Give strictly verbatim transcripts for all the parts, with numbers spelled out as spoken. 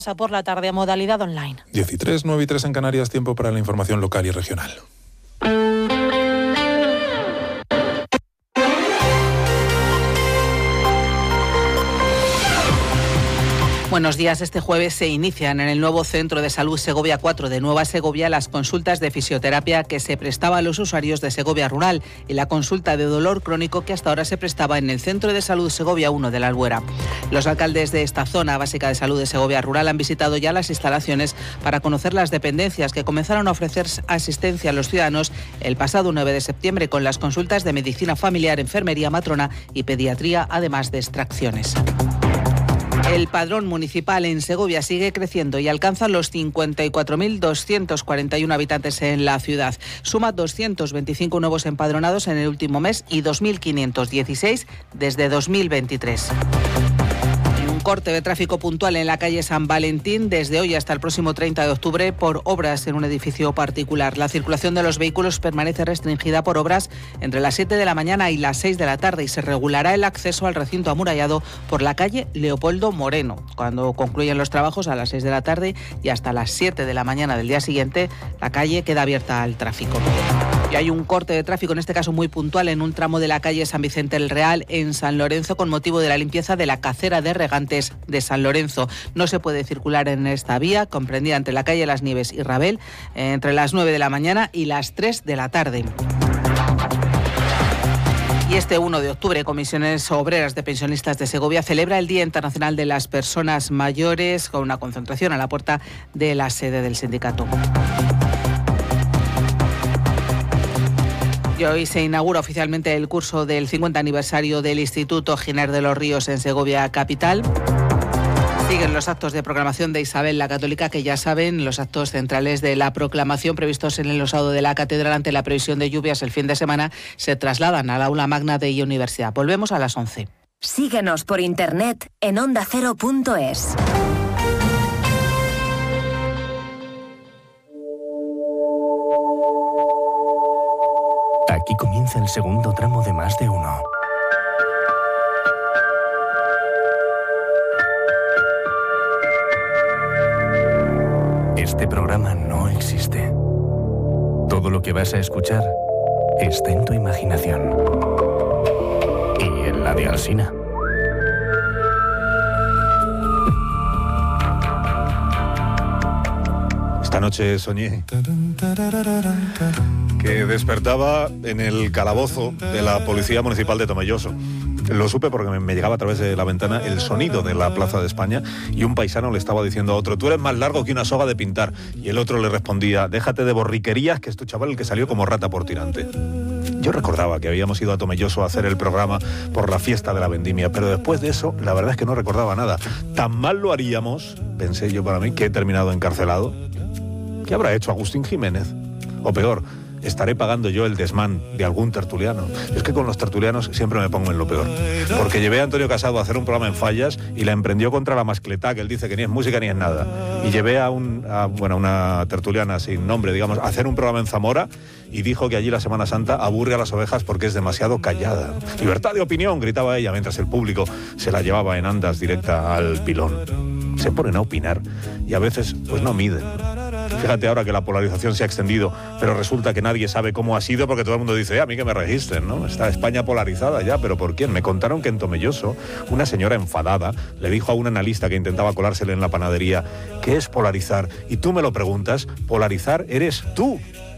por la tarde a modalidad online. diez y tres, nueve y tres en Canarias, tiempo para la información local y regional. Buenos días. Este jueves se inician en el nuevo Centro de Salud Segovia cuatro de Nueva Segovia las consultas de fisioterapia que se prestaba a los usuarios de Segovia Rural y la consulta de dolor crónico que hasta ahora se prestaba en el Centro de Salud Segovia uno de la Albuera. Los alcaldes de esta zona básica de salud de Segovia Rural han visitado ya las instalaciones para conocer las dependencias que comenzaron a ofrecer asistencia a los ciudadanos el pasado nueve de septiembre con las consultas de medicina familiar, enfermería matrona y pediatría, además de extracciones. El padrón municipal en Segovia sigue creciendo y alcanza los cincuenta y cuatro mil doscientos cuarenta y uno habitantes en la ciudad. Suma doscientos veinticinco nuevos empadronados en el último mes y dos mil quinientos dieciséis desde dos mil veintitrés. Corte de tráfico puntual en la calle San Valentín desde hoy hasta el próximo treinta de octubre por obras en un edificio particular. La circulación de los vehículos permanece restringida por obras entre las siete de la mañana y las seis de la tarde y se regulará el acceso al recinto amurallado por la calle Leopoldo Moreno. Cuando concluyen los trabajos a las seis de la tarde y hasta las siete de la mañana del día siguiente, la calle queda abierta al tráfico. Y hay un corte de tráfico, en este caso muy puntual, en un tramo de la calle San Vicente el Real en San Lorenzo con motivo de la limpieza de la cacera de regantes de San Lorenzo. No se puede circular en esta vía, comprendida entre la calle Las Nieves y Rabel, entre las nueve de la mañana y las tres de la tarde. Y este uno de octubre, Comisiones Obreras de Pensionistas de Segovia celebra el Día Internacional de las Personas Mayores con una concentración a la puerta de la sede del sindicato. Y hoy se inaugura oficialmente el curso del cincuenta aniversario del Instituto Giner de los Ríos en Segovia capital. Siguen los actos de proclamación de Isabel la Católica, que ya saben, los actos centrales de la proclamación previstos en el osado de la catedral ante la previsión de lluvias el fin de semana se trasladan al aula magna de I Universidad. Volvemos a las once. Síguenos por internet en onda cero punto es. Aquí comienza el segundo tramo de Más de Uno. Este programa no existe. Todo lo que vas a escuchar está en tu imaginación. Y en la de Alsina. Esta noche soñé que despertaba en el calabozo de la Policía Municipal de Tomelloso. Lo supe porque me llegaba a través de la ventana el sonido de la Plaza de España y un paisano le estaba diciendo a otro: tú eres más largo que una soga de pintar. Y el otro le respondía: déjate de borriquerías, que es tu chaval el que salió como rata por tirante. Yo recordaba que habíamos ido a Tomelloso a hacer el programa por la fiesta de la vendimia, pero después de eso, la verdad es que no recordaba nada. Tan mal lo haríamos, pensé yo para mí, que he terminado encarcelado. ¿Qué habrá hecho Agustín Jiménez? O peor, estaré pagando yo el desmán de algún tertuliano. Es que con los tertulianos siempre me pongo en lo peor. Porque llevé a Antonio Casado a hacer un programa en Fallas y la emprendió contra la mascletá, que él dice que ni es música ni es nada. Y llevé a, un, a bueno, una tertuliana sin nombre, digamos, a hacer un programa en Zamora y dijo que allí la Semana Santa aburre a las ovejas porque es demasiado callada. Libertad de opinión, gritaba ella, mientras el público se la llevaba en andas directa al pilón. Se ponen a opinar y a veces pues no miden. Fíjate ahora que la polarización se ha extendido, pero resulta que nadie sabe cómo ha sido porque todo el mundo dice: eh, a mí que me registren, ¿no? Está España polarizada ya, pero ¿por quién? Me contaron que en Tomelloso una señora enfadada le dijo a un analista que intentaba colársele en la panadería: ¿qué es polarizar? Y tú me lo preguntas, polarizar eres tú.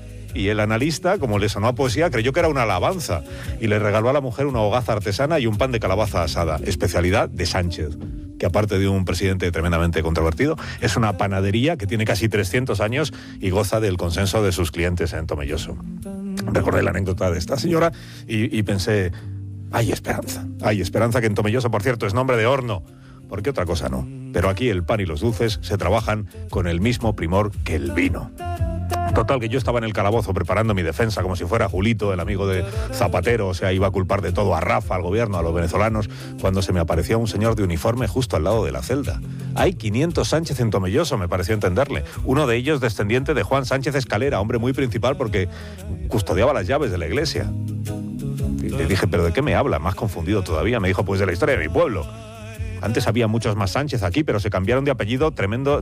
Y el analista, como le sonó a poesía, creyó que era una alabanza y le regaló a la mujer una hogaza artesana y un pan de calabaza asada, especialidad de Sánchez, que aparte de un presidente tremendamente controvertido, es una panadería que tiene casi trescientos años y goza del consenso de sus clientes en Tomelloso. Recordé la anécdota de esta señora y, y pensé: hay esperanza, hay esperanza, que en Tomelloso, por cierto, es nombre de horno, porque otra cosa no. Pero aquí el pan y los dulces se trabajan con el mismo primor que el vino. Total, que yo estaba en el calabozo preparando mi defensa como si fuera Julito, el amigo de Zapatero, o sea, iba a culpar de todo a Rafa, al gobierno, a los venezolanos, cuando se me aparecía un señor de uniforme justo al lado de la celda. Hay quinientos Sánchez en Tomelloso, me pareció entenderle. Uno de ellos descendiente de Juan Sánchez Escalera, hombre muy principal porque custodiaba las llaves de la iglesia. Y le dije: ¿pero de qué me habla? Más confundido todavía. Me dijo: pues de la historia de mi pueblo. Antes había muchos más Sánchez aquí, pero se cambiaron de apellido tremendo